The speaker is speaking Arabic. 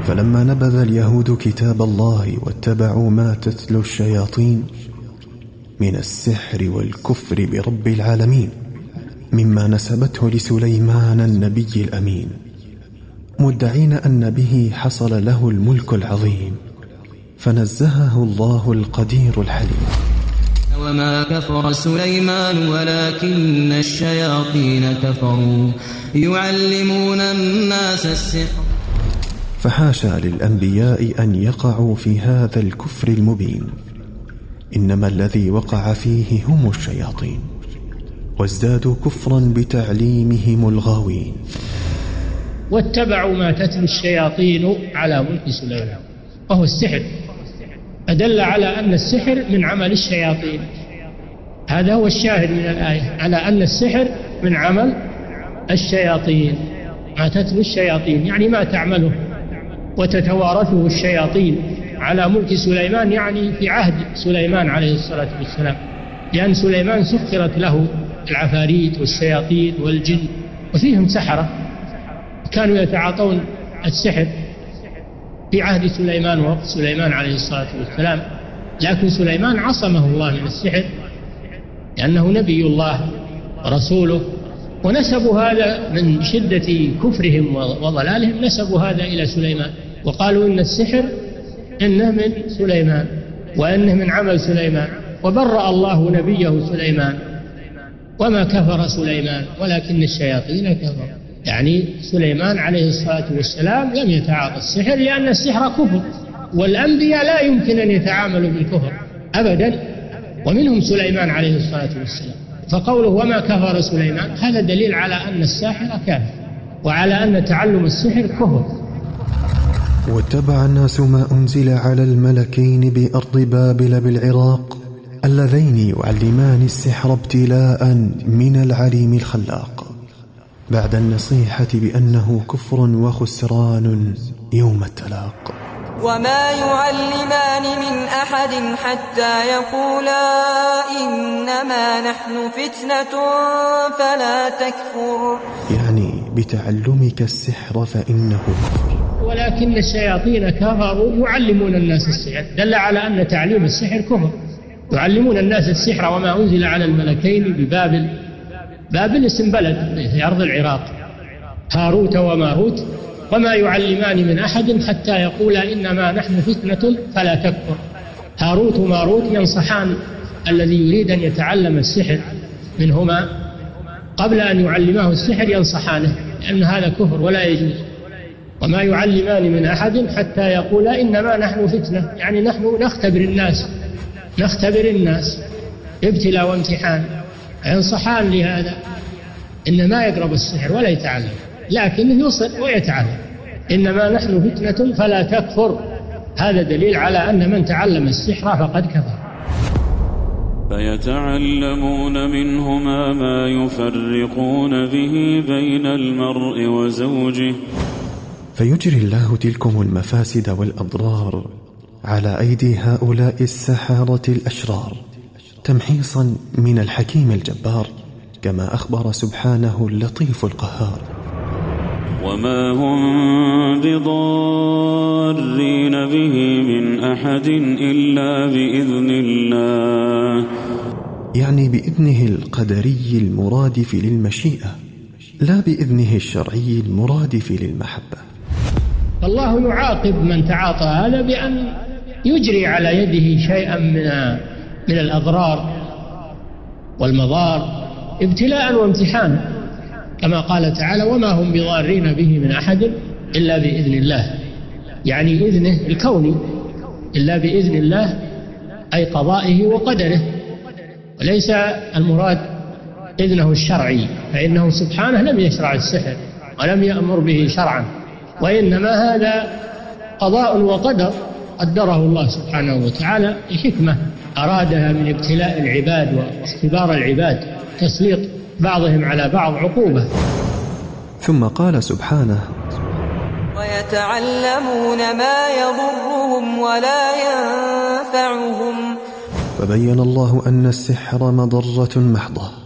فلما نبذ اليهود كتاب الله واتبعوا ما تتلو الشياطين من السحر والكفر برب العالمين مما نسبته لسليمان النبي الأمين، مدعين أن به حصل له الملك العظيم، فنزهه الله القدير الحليم. وما كفر سليمان ولكن الشياطين كفروا يعلمون الناس السحر. فحاشا للأنبياء أن يقعوا في هذا الكفر المبين، إنما الذي وقع فيه هم الشياطين، وازدادوا كفرا بتعليمهم الغاوين. واتبعوا ما تتلو الشياطين على ملك سليمان، وهو السحر، أدل على أن السحر من عمل الشياطين. هذا هو الشاهد من الآية، على أن السحر من عمل الشياطين. ما تتلو الشياطين يعني ما تعمله وتتوارثه الشياطين على ملك سليمان، يعني في عهد سليمان عليه الصلاة والسلام، لأن سليمان سخرت له العفاريت والشياطين والجن، وفيهم سحرة كانوا يتعاطون السحر في عهد سليمان ووقت سليمان عليه الصلاة والسلام. لكن سليمان عصمه الله من السحر لأنه نبي الله ورسوله، ونسبوا هذا من شدة كفرهم وضلالهم، نسبوا هذا إلى سليمان وقالوا إن السحر إنه من سليمان وإنه من عمل سليمان، وبرأ الله نبيه سليمان. وما كفر سليمان ولكن الشياطين كفروا، يعني سليمان عليه الصلاة والسلام لم يتعاطى السحر، لأن السحر كفر، والأنبياء لا يمكن أن يتعاملوا بالكفر أبدا، ومنهم سليمان عليه الصلاة والسلام. فقوله وما كفر سليمان هذا دليل على أن الساحر كافر، وعلى أن تعلم السحر كفر. واتبع الناس ما أنزل على الملكين بأرض بابل بالعراق اللذين يعلمان السحر ابتلاء من العليم الخلاق، بعد النصيحة بأنه كفر وخسران يوم التلاق. وما يعلمان من أحد حتى يقولا إنما نحن فتنة فلا تكفر، يعني بتعلمك السحر فإنه كفر. ولكن الشياطين كفروا يعلمون الناس السحر، دل على أن تعليم السحر كفر. يعلمون الناس السحر وما أنزل على الملكين ببابل. بابل اسم بلد في أرض العراق، هاروت وماروت. وما يعلمان من أحد حتى يقولا إنما نحن فتنة فلا تكفر. هاروت وماروت ينصحان الذي يريد أن يتعلم السحر منهما قبل أن يعلمه السحر، ينصحانه لأن هذا كفر ولا يجوز. وما يعلمان من أحد حتى يقولا إنما نحن فتنة، يعني نحن نختبر الناس ابتلاء وامتحان. ينصحان لهذا إن ما يقرب السحر ولا يتعلم، لكنه يصل ويتعلم. إنما نحن فتنة فلا تكفر، هذا دليل على أن من تعلم السحر فقد كفر. فيتعلمون منهما ما يفرقون به بين المرء وزوجه. فيجري الله تلكم المفاسد والأضرار على أيدي هؤلاء السحرة الأشرار تمحيصا من الحكيم الجبار، كما أخبر سبحانه اللطيف القهار. وما هم بضارين به من أحد إلا بإذن الله، يعني بإذنه القدري المرادف للمشيئة، لا بإذنه الشرعي المرادف للمحبة. الله يعاقب من تعاطى هذا بأن يجري على يده شيئا من الأضرار والمضار ابتلاء وامتحانا، كما قال تعالى وما هم بضارين به من أحد إلا بإذن الله، يعني إذنه الكوني، إلا بإذن الله أي قضائه وقدره، وليس المراد إذنه الشرعي، فإنه سبحانه لم يشرع السحر ولم يأمر به شرعا، وإنما هذا قضاء وقدر قدره الله سبحانه وتعالى لحكمة أرادها من ابتلاء العباد واختبار العباد، تسليط بعضهم على بعض عقوبة. ثم قال سبحانه ويتعلمون ما يضرهم ولا ينفعهم. فبين الله أن السحر مضرة محضة